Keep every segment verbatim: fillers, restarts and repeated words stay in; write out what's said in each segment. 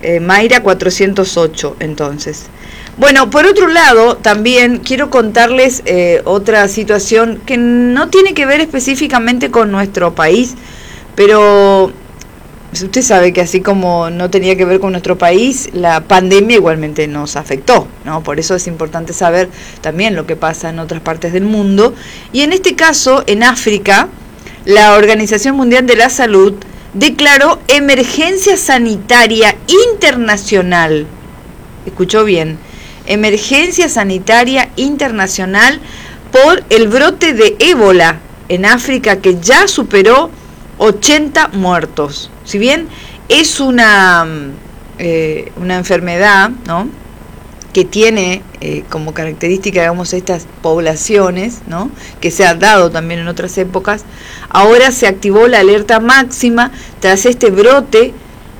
eh, Mayra cuatrocientos ocho, entonces. Bueno, por otro lado, también quiero contarles eh, otra situación que no tiene que ver específicamente con nuestro país, pero usted sabe que así como no tenía que ver con nuestro país, la pandemia igualmente nos afectó, ¿no? Por eso es importante saber también lo que pasa en otras partes del mundo. Y en este caso, en África, la Organización Mundial de la Salud declaró emergencia sanitaria internacional. ¿Escuchó bien? Emergencia sanitaria internacional por el brote de ébola en África, que ya superó ochenta muertos. Si bien es una, eh, una enfermedad, ¿no?, que tiene eh, como característica, digamos, estas poblaciones, ¿no?, que se ha dado también en otras épocas, ahora se activó la alerta máxima tras este brote,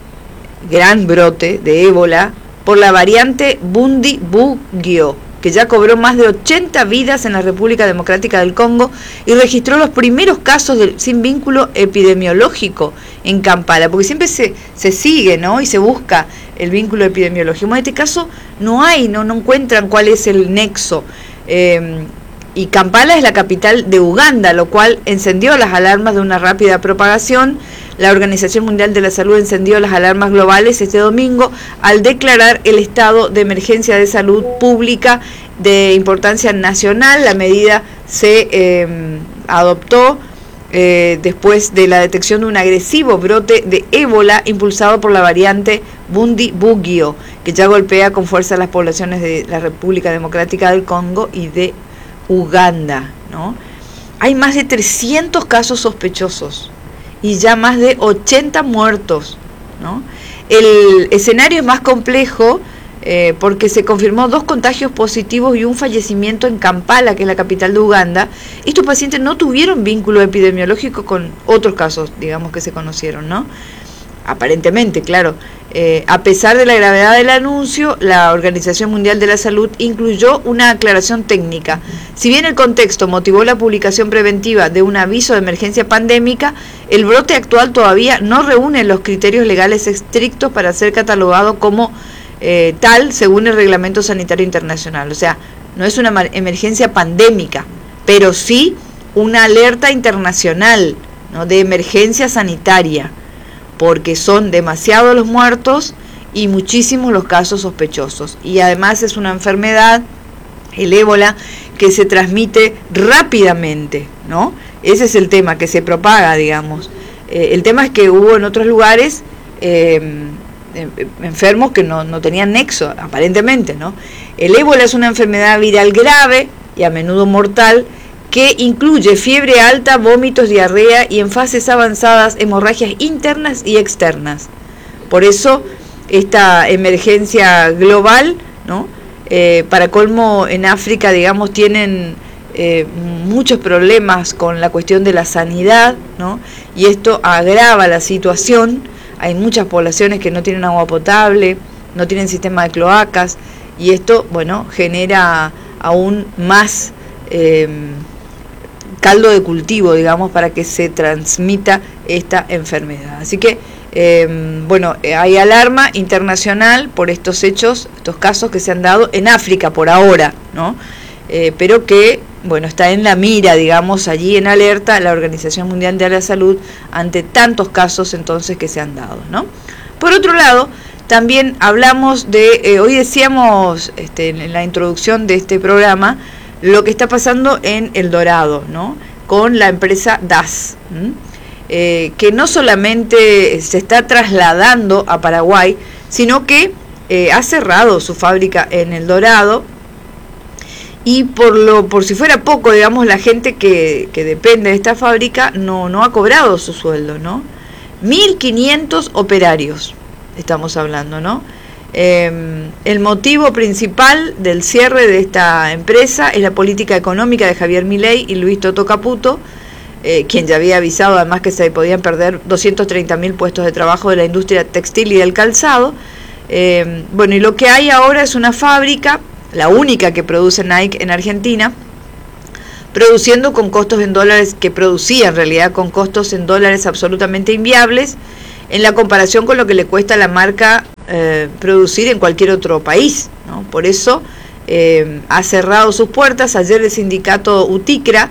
gran brote de ébola, por la variante Bundibugyo, que ya cobró más de ochenta vidas en la República Democrática del Congo y registró los primeros casos de, sin vínculo epidemiológico en Kampala, porque siempre se, se sigue, ¿no?, y se busca el vínculo epidemiológico. En este caso no hay, no, no encuentran cuál es el nexo. Eh, y Kampala es la capital de Uganda, lo cual encendió las alarmas de una rápida propagación. La Organización Mundial de la Salud encendió las alarmas globales este domingo al declarar el estado de emergencia de salud pública de importancia nacional. La medida se eh, adoptó eh, después de la detección de un agresivo brote de ébola impulsado por la variante Bundibugyo, que ya golpea con fuerza a las poblaciones de la República Democrática del Congo y de Uganda, ¿no? Hay más de trescientos casos sospechosos y ya más de ochenta muertos, ¿no? El escenario es más complejo eh, porque se confirmó dos contagios positivos y un fallecimiento en Kampala, que es la capital de Uganda. Estos pacientes no tuvieron vínculo epidemiológico con otros casos, digamos, que se conocieron, ¿no? Aparentemente, claro. Eh, a pesar de la gravedad del anuncio, la Organización Mundial de la Salud incluyó una aclaración técnica. Si bien el contexto motivó la publicación preventiva de un aviso de emergencia pandémica, el brote actual todavía no reúne los criterios legales estrictos para ser catalogado como eh, tal según el Reglamento Sanitario Internacional. O sea, no es una emergencia pandémica, pero sí una alerta internacional, ¿no?, de emergencia sanitaria, porque son demasiados los muertos y muchísimos los casos sospechosos. Y además es una enfermedad, el ébola, que se transmite rápidamente, ¿no? Ese es el tema, que se propaga, digamos. Eh, el tema es que hubo en otros lugares eh, enfermos que no, no tenían nexo, aparentemente, ¿no? El ébola es una enfermedad viral grave y a menudo mortal, que incluye fiebre alta, vómitos, diarrea y en fases avanzadas hemorragias internas y externas. Por eso esta emergencia global, ¿no? Eh, para colmo, en África, digamos, tienen eh, muchos problemas con la cuestión de la sanidad, ¿no? Y esto agrava la situación. Hay muchas poblaciones que no tienen agua potable, no tienen sistema de cloacas, y esto, bueno, genera aún más eh, caldo de cultivo, digamos, para que se transmita esta enfermedad. Así que, eh, bueno, hay alarma internacional por estos hechos, estos casos que se han dado en África por ahora, ¿no? Eh, pero que, bueno, está en la mira, digamos, allí en alerta la Organización Mundial de la Salud ante tantos casos entonces que se han dado, ¿no? Por otro lado, también hablamos de, eh, hoy decíamos este, en la introducción de este programa, lo que está pasando en El Dorado, ¿no?, con la empresa D A S, eh, que no solamente se está trasladando a Paraguay, sino que eh, ha cerrado su fábrica en El Dorado. Y por lo por si fuera poco, digamos, la gente que, que depende de esta fábrica no, no ha cobrado su sueldo, ¿no? mil quinientos operarios estamos hablando, ¿no? Eh, el motivo principal del cierre de esta empresa es la política económica de Javier Milei y Luis Toto Caputo, eh, quien ya había avisado además que se podían perder doscientos treinta mil puestos de trabajo de la industria textil y del calzado. Eh, bueno, y lo que hay ahora es una fábrica, la única que produce Nike en Argentina, produciendo con costos en dólares, que producía en realidad con costos en dólares absolutamente inviables, en la comparación con lo que le cuesta a la marca eh, producir en cualquier otro país, ¿no? Por eso eh, ha cerrado sus puertas. Ayer el sindicato UTICRA,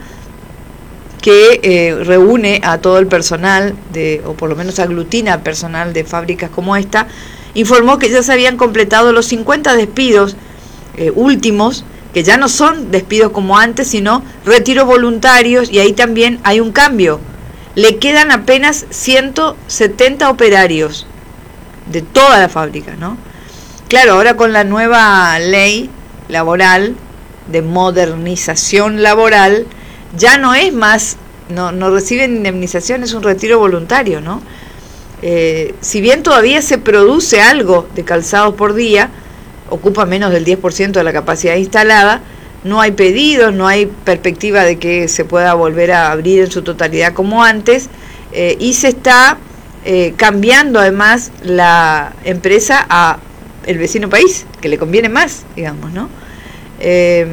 que eh, reúne a todo el personal, de, o por lo menos aglutina personal de fábricas como esta, informó que ya se habían completado los cincuenta despidos eh, últimos, que ya no son despidos como antes, sino retiros voluntarios, y ahí también hay un cambio. Le quedan apenas ciento setenta operarios de toda la fábrica, ¿no? Claro, ahora con la nueva ley laboral, de modernización laboral, ya no es más, no, no reciben indemnización, es un retiro voluntario, ¿no? Eh, si bien todavía se produce algo de calzados por día, ocupa menos del diez por ciento de la capacidad instalada, no hay pedidos, no hay perspectiva de que se pueda volver a abrir en su totalidad como antes, eh, y se está eh, cambiando además la empresa a el vecino país, que le conviene más, digamos, ¿no? Eh,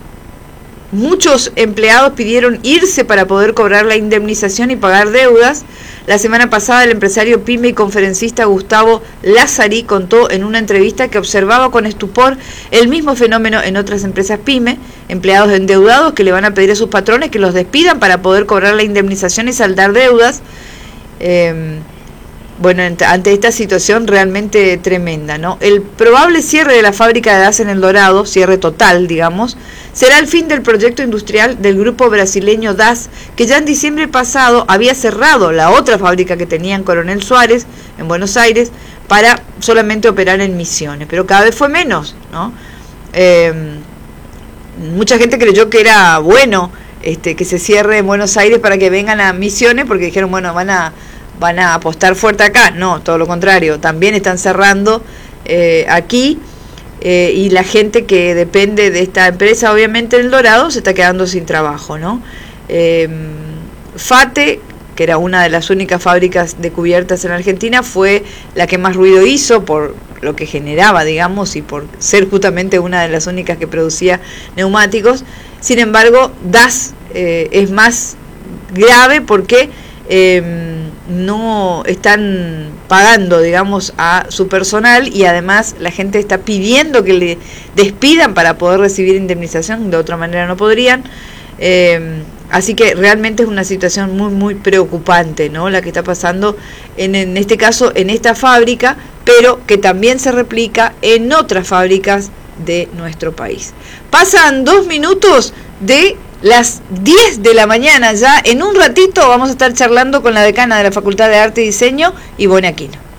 muchos empleados pidieron irse para poder cobrar la indemnización y pagar deudas. La semana pasada el empresario pyme y conferencista Gustavo Lazari contó en una entrevista que observaba con estupor el mismo fenómeno en otras empresas pyme, empleados endeudados que le van a pedir a sus patrones que los despidan para poder cobrar la indemnización y saldar deudas. Eh, bueno, ante esta situación realmente tremenda, ¿no? El probable cierre de la fábrica de D A S en El Dorado, cierre total, digamos, será el fin del proyecto industrial del grupo brasileño D A S, que ya en diciembre pasado había cerrado la otra fábrica que tenía en Coronel Suárez, en Buenos Aires, para solamente operar en Misiones, pero cada vez fue menos, ¿no? Eh, mucha gente creyó que era bueno este, que se cierre en Buenos Aires para que vengan a Misiones, porque dijeron, bueno, van a van a apostar fuerte acá. No, todo lo contrario, también están cerrando eh, aquí, eh, y la gente que depende de esta empresa, obviamente en El Dorado, se está quedando sin trabajo, ¿no? Eh, FATE, que era una de las únicas fábricas de cubiertas en Argentina, fue la que más ruido hizo por lo que generaba, digamos, y por ser justamente una de las únicas que producía neumáticos. Sin embargo, D A S eh, es más grave porque eh, no están pagando, digamos, a su personal, y además la gente está pidiendo que le despidan para poder recibir indemnización, de otra manera no podrían. Eh, así que realmente es una situación muy muy preocupante, ¿no?, la que está pasando en, en este caso en esta fábrica, pero que también se replica en otras fábricas de nuestro país. Pasan dos minutos de las diez de la mañana ya. En un ratito vamos a estar charlando con la decana de la Facultad de Arte y Diseño, Ivonne Aquino.